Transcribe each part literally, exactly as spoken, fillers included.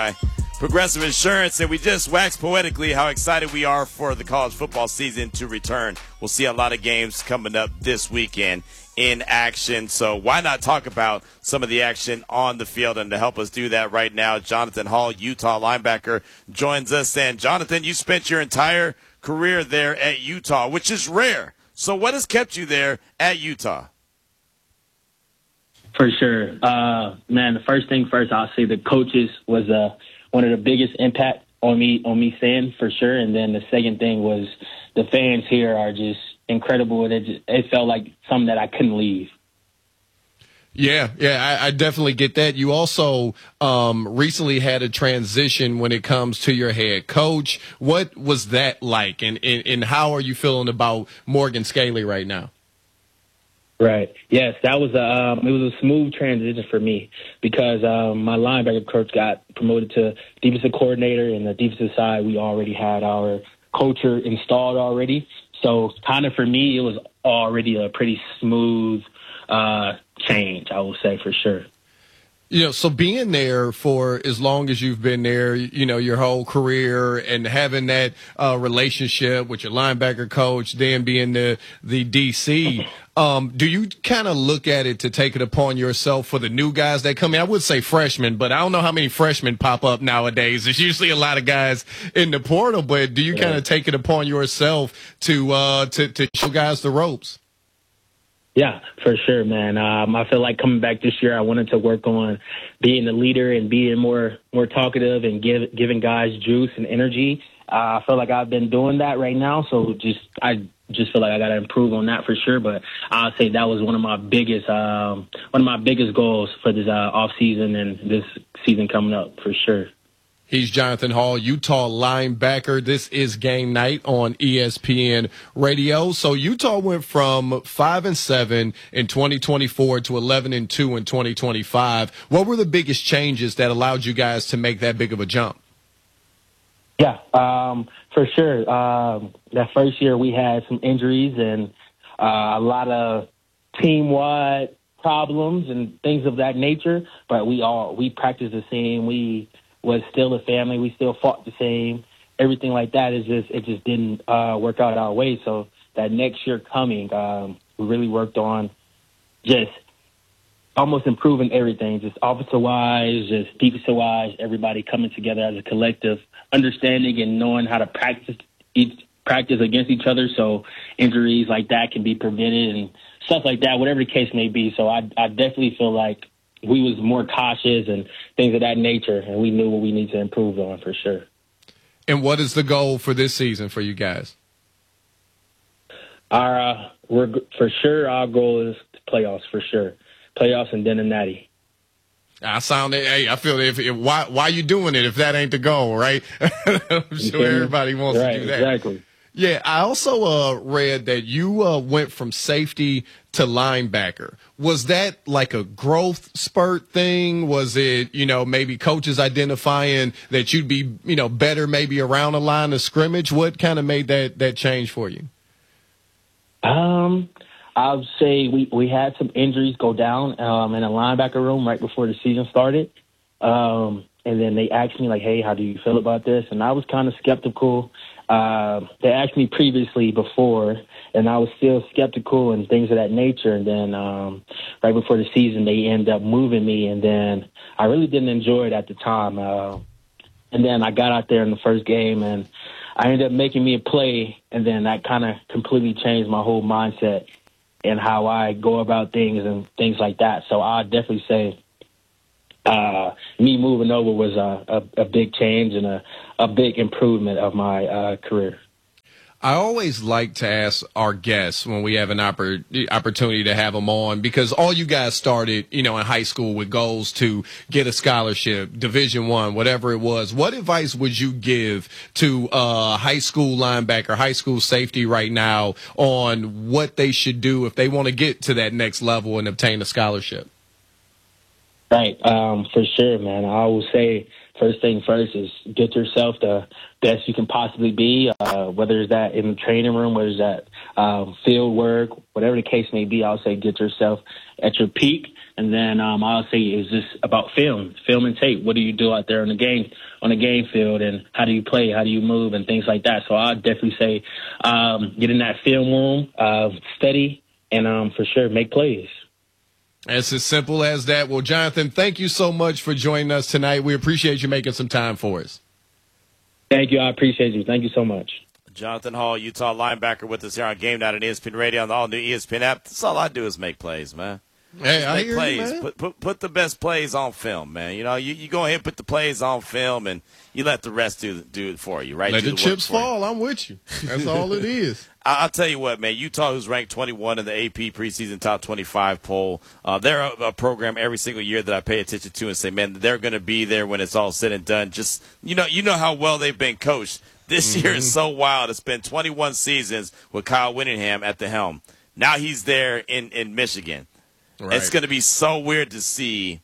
Progressive Insurance, and we just waxed poetically how excited we are for the college football season to return. We'll see a lot of games coming up this weekend in action, so why not talk about some of the action on the field? And to help us do that right now, Jonathan Hall, Utah linebacker, joins us. And Jonathan, you spent your entire career there at Utah, which is rare. So what has kept you there at Utah? For sure. Uh, man, the first thing first, I'll say the coaches was uh, one of the biggest impact on me, on me staying, for sure. And then the second thing was the fans here are just incredible. And it, just, it felt like something that I couldn't leave. Yeah, yeah, I, I definitely get that. You also um, recently had a transition when it comes to your head coach. What was that like, and, and, and how are you feeling about Morgan Scalley right now? Right. Yes, that was a um, it was a smooth transition for me because um, my linebacker coach got promoted to defensive coordinator, and the defensive side we already had our culture installed already. So kind of for me, it was already a pretty smooth uh, change, I will say, for sure. You know, so being there for as long as you've been there, you know, your whole career, and having that uh, relationship with your linebacker coach, then being the the D C, um, do you kind of look at it to take it upon yourself for the new guys that come in? I would say freshmen, but I don't know how many freshmen pop up nowadays. There's usually a lot of guys in the portal, but do you kind of take it upon yourself to uh, to to show guys the ropes? Yeah, for sure, man. Um, I feel like coming back this year, I wanted to work on being the leader and being more more talkative and give, giving guys juice and energy. Uh, I feel like I've been doing that right now, so just I just feel like I got to improve on that for sure. But I'll say that was one of my biggest um, one of my biggest goals for this uh, off season and this season coming up for sure. He's Jonathan Hall, Utah linebacker. This is Game Night on E S P N Radio. So Utah went from five and seven in twenty twenty-four to eleven and two in twenty twenty-five. What were the biggest changes that allowed you guys to make that big of a jump? Yeah, um, for sure. Um, that first year we had some injuries and uh, a lot of team-wide problems and things of that nature. But we all we practiced the same. We was still a family. We still fought the same. Everything like that is just it just didn't uh, work out our way. So that next year coming, um, we really worked on just almost improving everything, just offensive-wise, just defensive-wise, everybody coming together as a collective, understanding and knowing how to practice each practice against each other so injuries like that can be prevented and stuff like that, whatever the case may be. So I, I definitely feel like we was more cautious and things of that nature, and we knew what we need to improve on for sure. And what is the goal for this season for you guys? Our uh, we're for sure our goal is playoffs for sure, playoffs and then a natty. I sound hey, I feel if, if why why you doing it if that ain't the goal, right? I'm sure everybody wants right, to do that. Exactly. Yeah, I also uh, read that you uh, went from safety to linebacker. Was that like a growth spurt thing? Was it, you know, maybe coaches identifying that you'd be, you know, better maybe around a line of scrimmage? What kind of made that, that change for you? Um, I would say we, we had some injuries go down um, in a linebacker room right before the season started. Um, and then they asked me, like, hey, how do you feel about this? And I was kind of skeptical. Uh, they asked me previously before, and I was still skeptical and things of that nature. And then um, right before the season, they ended up moving me, and then I really didn't enjoy it at the time. Uh, and then I got out there in the first game, and I ended up making me a play, and then that kind of completely changed my whole mindset and how I go about things and things like that. So I'd definitely say uh, me moving over was a, a, a big change and a, a big improvement of my uh, career. I always like to ask our guests when we have an oppor- opportunity to have them on, because all you guys started, you know, in high school with goals to get a scholarship, Division One, whatever it was. What advice would you give to a high school linebacker, high school safety right now on what they should do if they want to get to that next level and obtain a scholarship? Right, um, for sure, man. I will say first thing first is get yourself the best you can possibly be, uh, whether it's that in the training room, whether it's that um, field work, whatever the case may be. I'll say get yourself at your peak, And then um, I'll say it's just about film, film and tape. What do you do out there on the game on the game field, and how do you play, how do you move, and things like that. So I'll definitely say um, get in that film room, uh, study, and um, for sure make plays. It's as simple as that. Well, Jonathan, thank you so much for joining us tonight. We appreciate you making some time for us. Thank you. I appreciate you. Thank you so much. Jonathan Hall, Utah linebacker, with us here on Game Night on E S P N Radio on the all-new E S P N app. That's all I do is make plays, man. Hey, I make hear plays. you, man. Put, put put the best plays on film, man. You know, you, you go ahead and put the plays on film, and you let the rest do do it for you, right? Let do the, the chips fall. I'm with you. That's all it is. I, I'll tell you what, man. Utah, who's ranked twenty-one in the A P preseason top twenty-five poll, uh, they're a, a program every single year that I pay attention to and say, man, they're going to be there when it's all said and done. Just you know, you know how well they've been coached. This mm-hmm. year is so wild. It's been twenty-one seasons with Kyle Whittingham at the helm. Now he's there in, in Michigan. Right. It's going to be so weird to see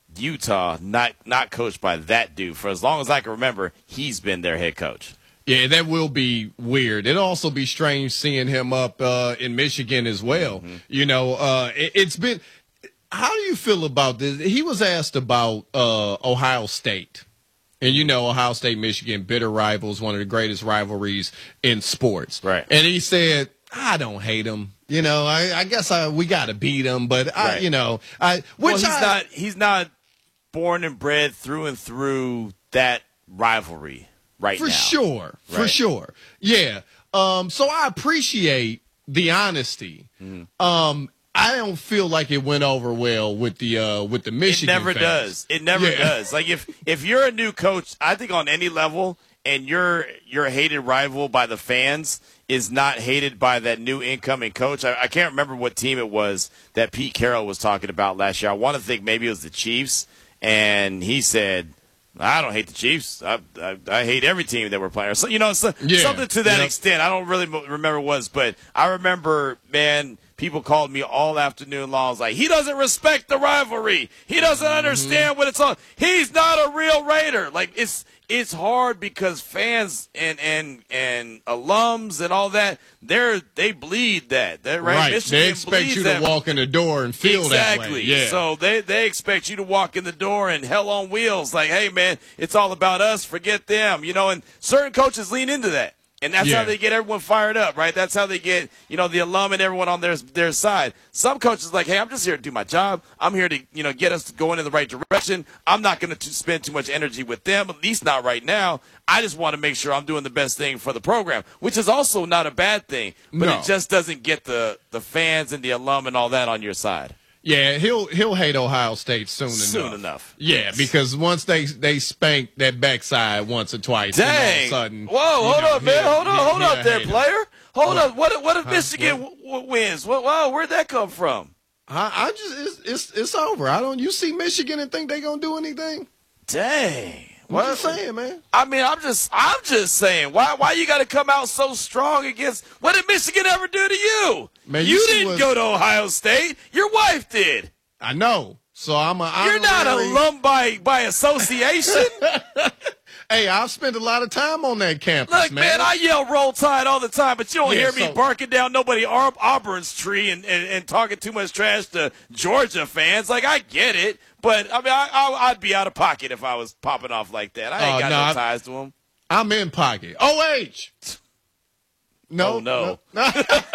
Utah not not coached by that dude. For as long as I can remember, he's been their head coach. Yeah, that will be weird. It'll also be strange seeing him up uh, in Michigan as well. Mm-hmm. You know, uh, it, it's been – how do you feel about this? He was asked about uh, Ohio State. And, you know, Ohio State, Michigan, bitter rivals, one of the greatest rivalries in sports. Right. And he said, I don't hate them. You know, I, I guess I, we got to beat them, but I, right. you know, I which well, he's I, not he's not born and bred through and through that rivalry right for now. sure, right. for sure, yeah. Um, so I appreciate the honesty. Mm-hmm. Um, I don't feel like it went over well with the uh, with the Michigan. It never fans. does. It never yeah. does. Like if if you're a new coach, I think on any level, and you're you're a hated rival by the fans, is not hated by that new incoming coach. I, I can't remember what team it was that Pete Carroll was talking about last year. I want to think maybe it was the Chiefs, and he said, I don't hate the Chiefs. I, I, I hate every team that we're playing. So, you know, so, yeah. something to that yep. extent. I don't really remember what it was, but I remember, man, people called me all afternoon long. I was like, he doesn't respect the rivalry. He doesn't mm-hmm. understand what it's on. He's not a real Raider. Like, it's it's hard because fans and and and alums and all that, they're they bleed that. They're, right? right. Michigan they expect you that. to walk in the door and feel exactly. that way. Yeah. So they, they expect you to walk in the door and hell on wheels. Like, hey, man, it's all about us. Forget them. You know, and certain coaches lean into that. And that's yeah. how they get everyone fired up, right? That's how they get, you know, the alum and everyone on their their side. Some coaches are like, hey, I'm just here to do my job. I'm here to, you know, get us going in the right direction. I'm not going to spend too much energy with them, at least not right now. I just want to make sure I'm doing the best thing for the program, which is also not a bad thing. But no. it just doesn't get the, the fans and the alum and all that on your side. Yeah, he'll he'll hate Ohio State soon, soon enough. enough. Yeah, yes. because once they they spank that backside once or twice, dang! And all of a sudden, whoa, hold know, up, man, hold on, hold up there, him. player. Hold what? up. What what if huh? Michigan what? w- wins? What, wow, where'd that come from? I, I just it's, it's it's over. I don't. You see Michigan and think they gonna do anything? Dang. What you saying, man? I mean, I'm just, I'm just saying. Why, why you got to come out so strong against? What did Michigan ever do to you? Man, you, you didn't what, go to Ohio State. Your wife did. I know. So I'm a. You're not an alum by by association. Hey, I've spent a lot of time on that campus. Look, man, man I yell Roll Tide all the time, but you don't yeah, hear me so, barking down nobody Aub- Auburn's tree and, and, and talking too much trash to Georgia fans. Like, I get it, but I mean, I, I, I'd be out of pocket if I was popping off like that. I ain't uh, got no, no ties to them. I'm in pocket. O H. No, oh, no. no.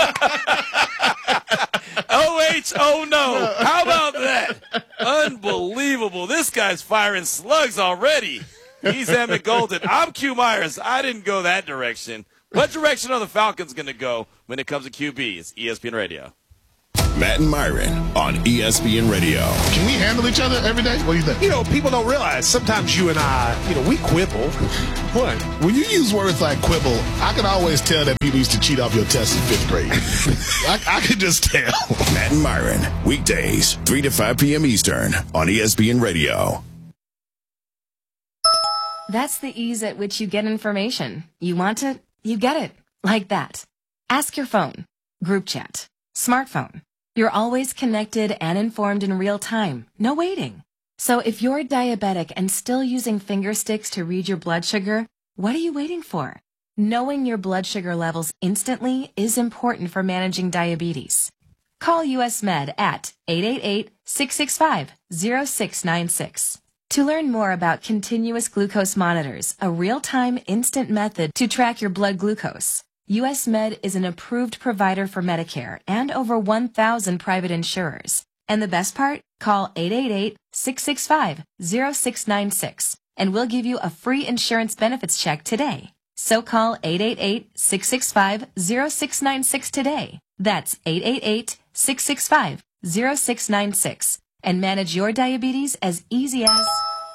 O H, oh no. How about that? Unbelievable. This guy's firing slugs already. He's Emmett Golden. I'm Q Myers. I didn't go that direction. What direction are the Falcons going to go when it comes to Q B? It's E S P N Radio. Matt and Myron on E S P N Radio. Can we handle each other every day? What do you think? You know, people don't realize sometimes you and I, you know, we quibble. What? When you use words like quibble, I can always tell that people used to cheat off your tests in fifth grade. I, I can just tell. Matt and Myron, weekdays, three to five p.m. Eastern on E S P N Radio. That's the ease at which you get information. You want it, you get it. Like that. Ask your phone. Group chat. Smartphone. You're always connected and informed in real time. No waiting. So if you're diabetic and still using finger sticks to read your blood sugar, what are you waiting for? Knowing your blood sugar levels instantly is important for managing diabetes. Call U S Med at eight eight eight, six six five, zero six nine six. To learn more about continuous glucose monitors, a real-time instant method to track your blood glucose, U S Med is an approved provider for Medicare and over one thousand private insurers. And the best part? Call eight eight eight, six six five, zero six nine six and we'll give you a free insurance benefits check today. So call eight eight eight, six six five, zero six nine six today. That's eight eight eight, six six five, zero six nine six and manage your diabetes as easy as...